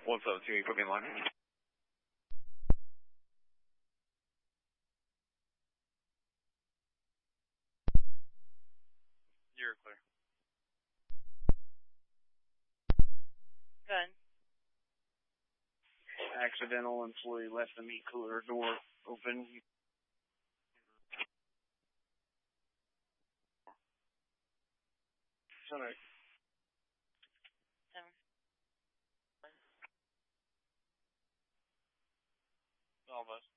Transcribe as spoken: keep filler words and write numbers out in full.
one seven two, you put me in line. You're clear. Good. Accidental employee left the meat cooler door open. Sorry. Seven. All of us.